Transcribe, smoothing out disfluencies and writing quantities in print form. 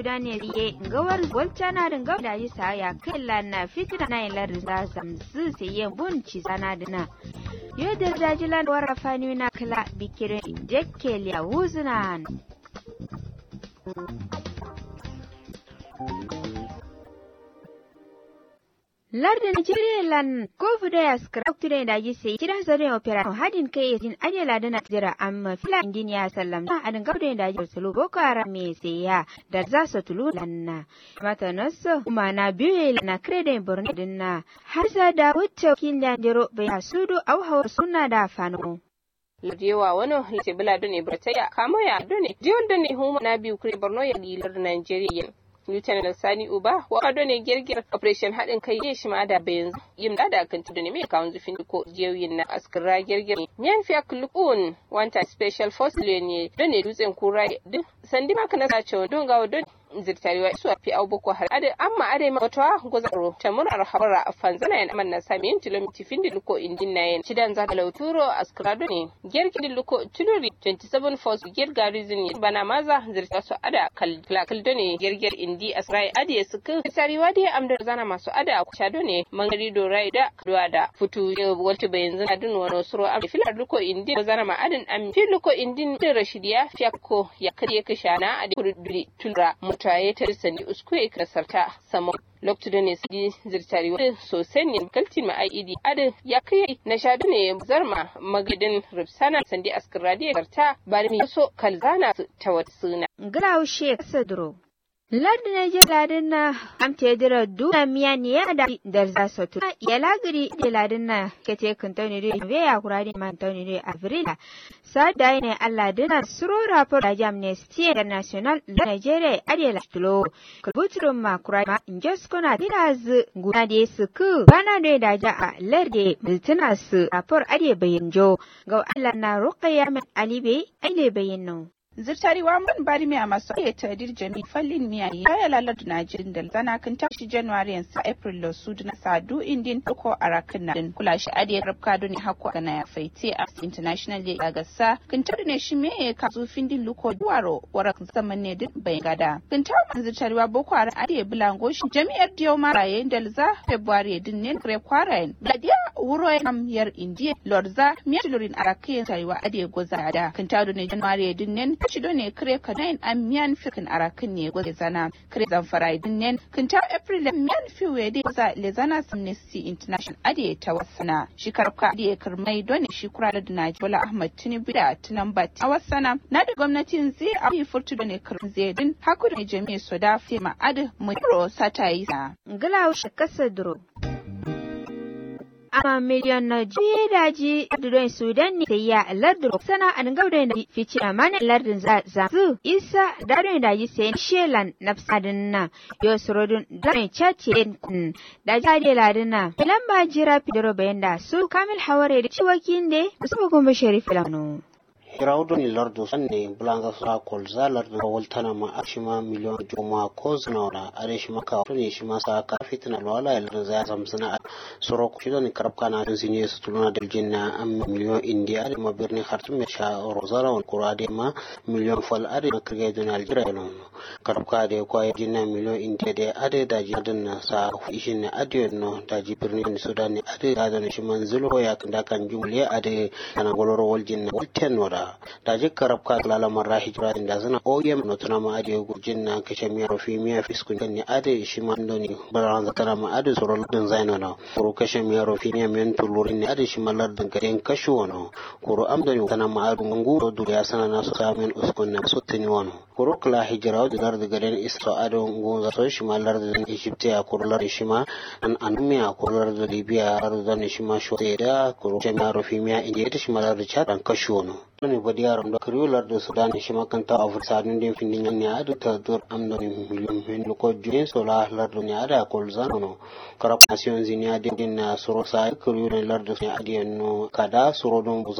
Sudan ne ye gawar waltana din gaw da yi saya killa na fitina na ilar da samsu sai bun ci sana dina yadda dajilan warafani na kala bikirin injekel ya wuzuna Lardin Nigeria lan kofu da ya skrakture da ji sai kira zare opera hadin kai yin adela da na jira amma fila injiniya sallam na adin gaude da ji sulu boko haram me sai ya da za su tulu lanna mata nasu kuma na biyu na krede borno dinna har sa da wuce kin da jiro bai sudu au hawa suna da fano Lajewa wani halice bila done Brataya kamo ya done jiwon done huma na biyu kure borno ya gilar Nigeria Lieutenant Sani Uba wa ne girgir operation haɗin kai ya shi ma da bayan yin da kan tudu ne mai kawun zufin ko jiyoyin na askara girgir miyan fiya kulukun wanta special force ne don ne dutsen kura duk sandi maka na sace don gawo don zirtarewa su fi abubuwa har ade amma ade ma wata gozaro ta murar habara a fanzana yan amanna sami yin kilomiti fin da luko indin na yan cidan za da lauturo askrado ne gergidin luko tuluri 27 force gir garizin bana maza zirta su ada kalkal ne gerger indi asrai ade suka tarewa da amdar zana masu ada kushado ne mangari dorai da duwa da futu walti bayan zana dun wani suro am filar luko indin zana ma adin am fi luko indin da rashidiya fiyakko ya kare kashana ade kuduri tulra mutaye ta sani uskue kasarta samo lokacin ne su zirtari wani sosai ne kalti ma aidi adin ya kai na shadu ne zarma magadin ripsana sandi askaradi karta bari mi so kalzana ta wata suna Glaushe Sadro Lardin Nigeria ladin na amte dira duna miya ne ya da za su tura ya lagiri da ladin na kete kantoni da ve ya kurari man toni da Avrila sada ne Allah dina suro rapor da Amnesty International da Nigeria adela tulo kulbutrum ma kurama ingesko na diraz guna da suku bana da ja a larde mutuna su rapor ade bayanjo ga Allah na ruqayya min alibe aile bayanno Zirtariwa mun bari mai a masu ayyata dirjami fallin miya ya lalata Najeriya da zana kan tashi January sa April lo su na sadu indin ko arakin na din kula shi adiyar rabka don hakku kana ya faite a international league a gasa kan tare ne shi me ka zufin din luko duwaro warak zaman ne din bai gada kan ta man zirtariwa boko haram adiyar bulango shi jami'ar dioma rayen dalza February din ne kare kwarayen ladiya wuro yar indiya lorza miyatulorin arakin tariwa adiyar goza da kan ta ne January din ne shido ne kare ka nain amiyan fikin arakin ne goze zana kare zamfara idin nen kinta April miyan fiwe de za le zana Amnesty International ade ta wasana shi karka ade karmai don shi kura da Najbola Ahmad Tinubu da Tinamba a wasana na da gwamnatin zai ayi furtu da ne karin zai din haku da jami'a soda fi ma'ad mu satayi sa Glawo Kasadro amma miliyan na juye daji lardin Sudan ne sai ya lardin sana an gauda da fice a mana lardin za su isa darin daji sai shelan nafsadin na yo surodun darin chace kun da jade ladin na filan ba jira fidoro bayan da su kamil haware da ciwakin da su gombe sharif lano Hirawdon lardo sanne bulanga sa kolza lardo waltana ma ashima miliyon juma koznora areshima ka tuni shima sa ka fitna lwala lardo za zamsana sorok shidon karabkana zinye sutuluna daljinna am miliyon india ma birni khartum sha rozara wal qurade ma miliyon fal ade na krige don aljira non karabka de ko jinna miliyon india de ade da jidin sa ishin ade no da birni sudan ade da don shima zulo ya kanda kan jumle ade kana goloro wal jinna walten wada da jikka rabka lala marra hijra inda zana oyem no tuna ma ade gurjin na kace miya rofi miya fiskun ne ade shi ma ndoni baran zakara ma ade sorol din zaino na kuro kashe miya rofi miya men tulurin ne ade shi mallar din gaden kashu wono kuro amdani tana ma adu ngu do ya sana na so samen uskun na sutini wono kuro kala hijra da dar da gaden iso ado ngu za so shi mallar din Egypt ya kuro lar shi ma an anumiya kuro lar da Libya lar da shi ma sho da kuro miya rofi miya inda ta shi mallar da chadan kashu wono ne bodi yaram da kriular da Sudan shi makanta a fursadin din findin ne adu ta dur amdani miliyon hin ko juen sola lar dunya ada kolzano no karap nation zinia din na soro sai kriular da ne adiyan no kada soro don